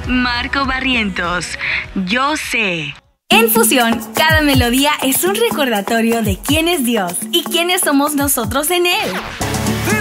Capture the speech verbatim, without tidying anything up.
Marco Barrientos, Yo sé. En Fusión, cada melodía es un recordatorio de quién es Dios y quiénes somos nosotros en Él.